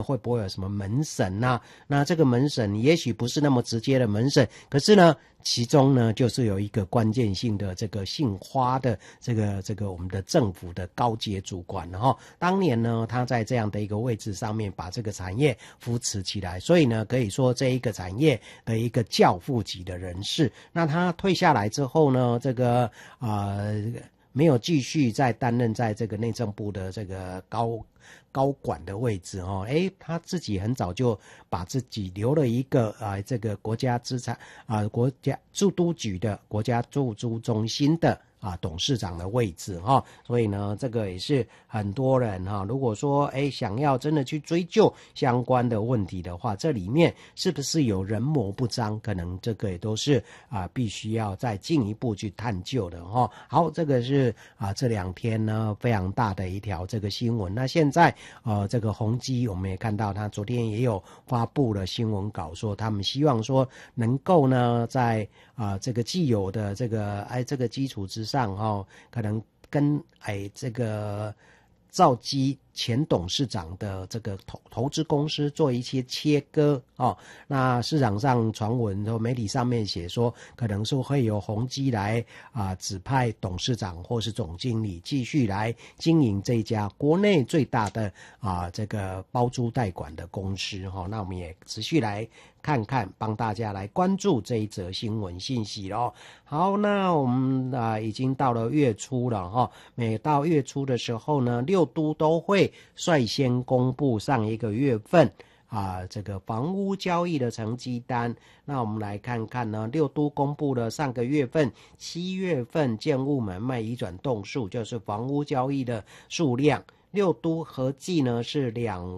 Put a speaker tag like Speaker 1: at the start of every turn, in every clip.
Speaker 1: 会不会有什么门审啊？那这个门审也许不是那么直接的门审，可是呢其中呢就是有一个关键性的这个姓花的这个我们的政府的高阶主管，然后当年呢他在这样的一个位置上面把这个产业扶持起来，所以呢可以说这一个产业的一个教父级的人士。那他退下来之后呢，这个没有继续再担任在这个内政部的这个高管的位置哦，他自己很早就把自己留了一个这个国家资产国家驻都局的国家驻都中心的董事长的位置哈，所以呢这个也是很多人哈，如果说想要真的去追究相关的问题的话，这里面是不是有人谋不臧，可能这个也都是必须要再进一步去探究的哈。好，这个是这2天呢非常大的一条这个新闻。那现在这个宏基我们也看到他昨天也有发布了新闻稿，说他们希望说能够呢在这个既有的这个基础之上可能跟这个兆基前董事长的这个投资公司做一些切割那市场上传闻和媒体上面写说，可能说会由宏基来指派董事长或是总经理继续来经营这家国内最大的这个包租代管的公司那我们也持续来看看，帮大家来关注这一则新闻信息咯。好，那我们已经到了月初了每到月初的时候呢，6都都会率先公布上一个月份这个房屋交易的成绩单。那我们来看看呢，6都公布了上个月份7月份建物买卖移转栋数，就是房屋交易的数量，6都合计呢是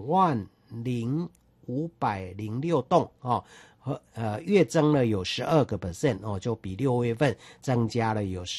Speaker 1: 20506栋月增了有 12% 就比6月份增加了有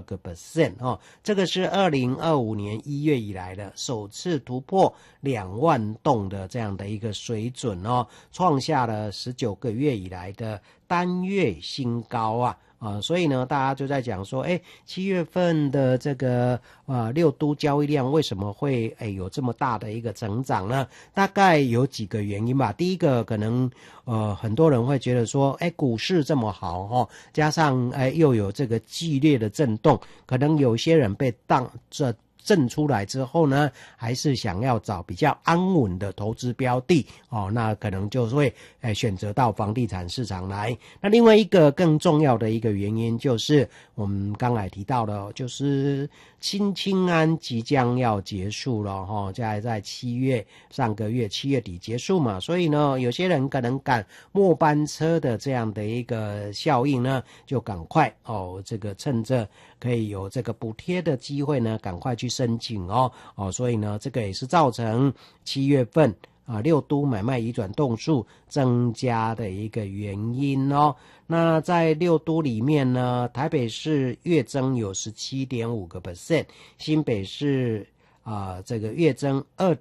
Speaker 1: 12% 这个是2025年1月以来的首次突破2万栋的这样的一个水准创下了19个月以来的单月新高所以呢大家就在讲说7月份的这个6都交易量为什么会有这么大的一个成长呢？大概有几个原因吧。第一个可能很多人会觉得说股市这么好加上又有这个剧烈的震动，可能有些人被震出来之后呢，还是想要找比较安稳的投资标的那可能就会选择到房地产市场来。那另外一个更重要的一个原因就是我们刚才提到的，就是青安即将要结束了在上个月7月底结束嘛，所以呢有些人可能赶末班车的这样的一个效应呢，就赶快这个趁着可以有这个补贴的机会呢，赶快去申请所以呢这个也是造成7月份6都买卖移转栋数增加的一个原因那在6都里面呢，台北市月增有 17.5%， 新北市这个月增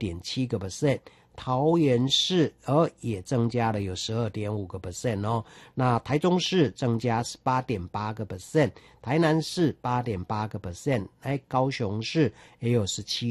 Speaker 1: 2.7%，桃园市也增加了有 12.5% 那台中市增加 18.8%， 台南市 8.8%， 高雄市也有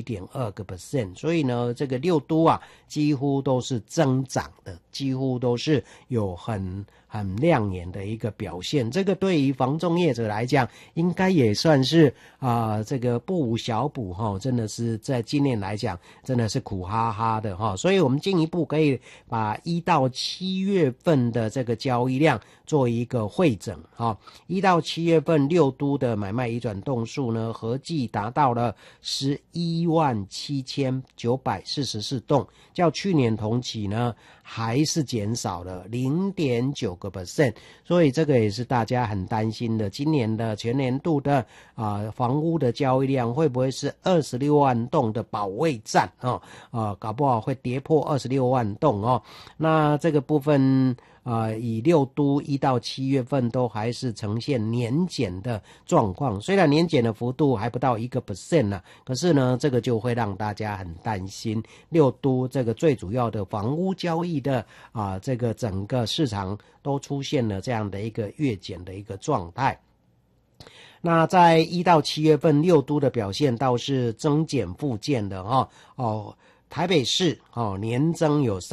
Speaker 1: 17.2%， 所以呢这个6都几乎都是增长的，几乎都是有很亮眼的一个表现。这个对于房仲业者来讲应该也算是这个不无小补真的是在今年来讲真的是苦哈哈的所以我们进一步可以把1到7月份的这个交易量做一个汇整1到7月份6都的买卖移转栋数呢，合计达到了117944栋，较去年同期呢还是减少了 0.9%， 所以这个也是大家很担心的，今年的全年度的房屋的交易量会不会是26万栋的保卫战搞不好会跌破26万栋那这个部分以6都1到7月份都还是呈现年减的状况，虽然年减的幅度还不到1% 可是呢这个就会让大家很担心6都这个最主要的房屋交易的这个整个市场都出现了这样的一个月减的一个状态。那在1到7月份6都的表现倒是增减互见的台北市年增有